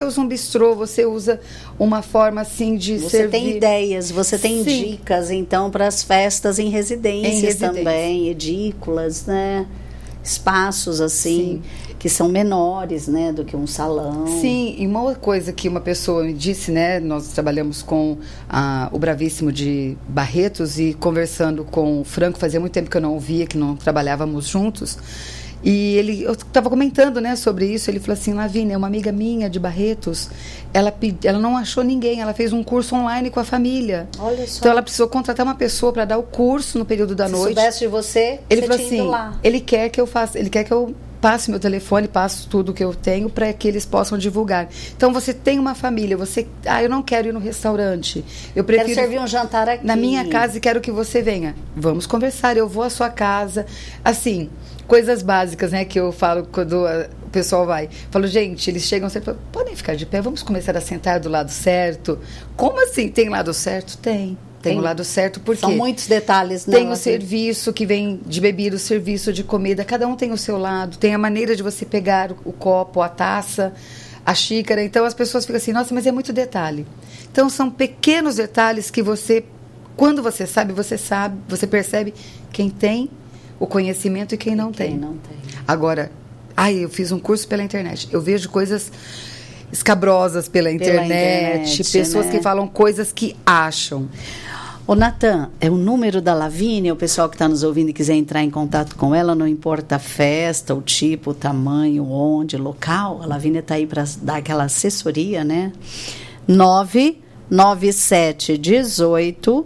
usa um bistrô, você usa uma forma assim de você servir. Você tem ideias, você tem dicas, então, para as festas em residências também, edículas, né? Espaços assim, que são menores, né, do que um salão. Sim, e uma coisa que uma pessoa me disse, né, nós trabalhamos com o Bravíssimo de Barretos e conversando com o Franco, fazia muito tempo que eu não ouvia, que não trabalhávamos juntos. E eu estava comentando, né, sobre isso. Ele falou assim: Lavínia, uma amiga minha de Barretos, ela não achou ninguém, ela fez um curso online com a família. Olha só. Então ela precisou contratar uma pessoa para dar o curso no período da noite. Se soubesse de você, ele você falou tinha ido assim, lá. Ele quer que eu passe meu telefone, passo tudo que eu tenho para que eles possam divulgar. Então você tem uma família, eu não quero ir no restaurante, eu prefiro quero servir um jantar aqui na minha casa e quero que você venha. Vamos conversar, eu vou à sua casa. Assim, coisas básicas, né, que eu falo quando o pessoal vai. Falo, gente, eles chegam sempre, podem ficar de pé, vamos começar a sentar do lado certo. Como assim? Tem lado certo? Tem o lado certo, porque são muitos detalhes, né? Tem o serviço que vem de bebida, o serviço de comida, cada um tem o seu lado, tem a maneira de você pegar o copo, a taça, a xícara. Então as pessoas ficam assim, nossa, mas é muito detalhe. Então são pequenos detalhes que quando você percebe quem tem o conhecimento e quem não tem. Agora, eu fiz um curso pela internet, eu vejo coisas escabrosas pela internet, pessoas, né, que falam coisas que acham. Ô, Natan, é o número da Lavínia, o pessoal que está nos ouvindo e quiser entrar em contato com ela, não importa a festa, o tipo, o tamanho, onde, local, a Lavínia está aí para dar aquela assessoria, né? 99718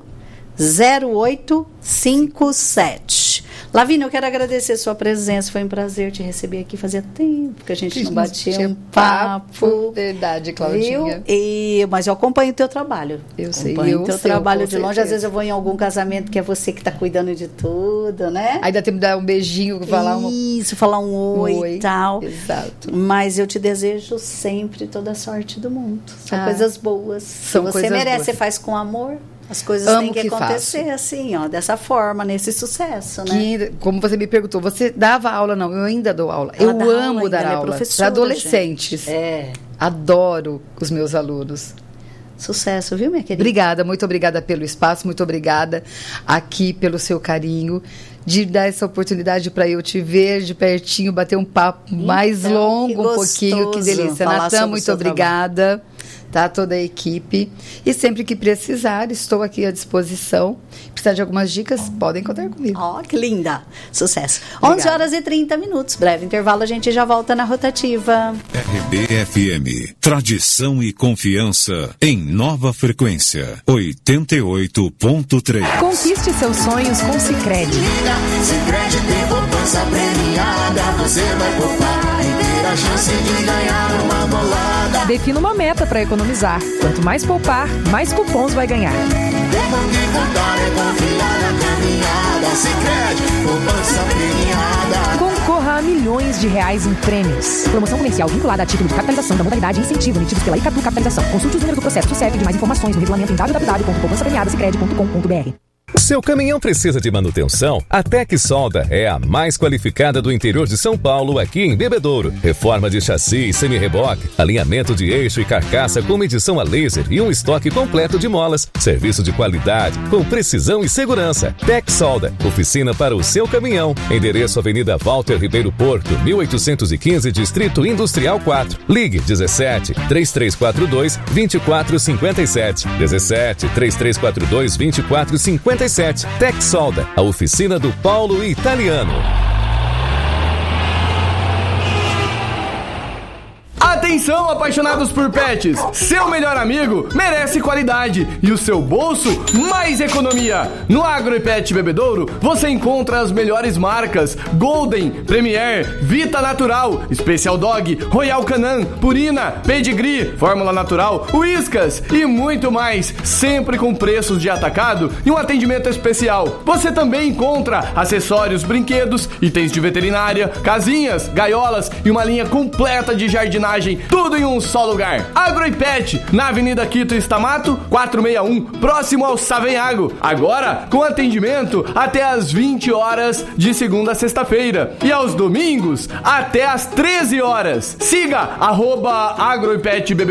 0857. Lavínia, eu quero agradecer a sua presença, foi um prazer te receber aqui, fazia tempo que a gente não batia um papo. Verdade, Claudinha. Mas eu acompanho o teu trabalho. Eu sei. Acompanho o teu trabalho de longe, às vezes eu vou em algum casamento que é você que está cuidando de tudo, né? Aí dá tempo de dar um beijinho, falar falar um oi e tal. Exato. Mas eu te desejo sempre toda a sorte do mundo. São coisas boas. São você coisas merece, boas. Você faz com amor. As coisas têm que acontecer assim, dessa forma, nesse sucesso, né? Como você me perguntou, você dava aula? Não, eu ainda dou aula. Eu amo dar aula para adolescentes. Adoro os meus alunos. Sucesso, viu, minha querida? Obrigada, muito obrigada pelo espaço, muito obrigada aqui pelo seu carinho, de dar essa oportunidade para eu te ver de pertinho, bater um papo mais longo, um pouquinho, que delícia. Natan, muito obrigada. Tá, toda a equipe. E sempre que precisar, estou aqui à disposição. Precisar de algumas dicas, podem contar comigo. Que linda. Sucesso. Obrigada. 11h30. Breve intervalo, a gente já volta na rotativa. RBFM. Tradição e confiança em nova frequência. 88.3. Conquiste seus sonhos com Sicredi. Sicredi tem poupança premiada. Você vai poupar e ter a chance de ganhar uma bolada. Defina uma meta para economizar. Quanto mais poupar, mais cupons vai ganhar. Sicredi, poupança premiada. Concorra a milhões de reais em prêmios. Promoção comercial vinculada a título de capitalização da modalidade incentivo emitidos pela Icatu Capitalização. Consulte os números do processo do CEP de mais informações no regulamento em www.poupançapremiadasicredi.com.br. Seu caminhão precisa de manutenção? A Tec Solda é a mais qualificada do interior de São Paulo, aqui em Bebedouro. Reforma de chassi e semi-reboque, alinhamento de eixo e carcaça com medição a laser e um estoque completo de molas. Serviço de qualidade, com precisão e segurança. Tec Solda, oficina para o seu caminhão. Endereço Avenida Walter Ribeiro Porto, 1815, Distrito Industrial 4. Ligue 17 3342 2457. 17 3342 2457. Tec Solda, a oficina do Paulo Italiano. Atenção, apaixonados por pets! Seu melhor amigo merece qualidade e o seu bolso mais economia. No Agro e Pet Bebedouro você encontra as melhores marcas: Golden, Premier, Vita Natural, Special Dog, Royal Canin, Purina, Pedigree, Fórmula Natural, Whiskas e muito mais, sempre com preços de atacado e um atendimento especial. Você também encontra acessórios, brinquedos, itens de veterinária, casinhas, gaiolas e uma linha completa de jardinagem. Tudo em um só lugar. Agro e Pet, na Avenida Quito Estamato, 461, próximo ao Savenhago. Agora, com atendimento até às 20 horas de segunda a sexta-feira. E aos domingos, até às 13 horas. Siga @Agro e Pet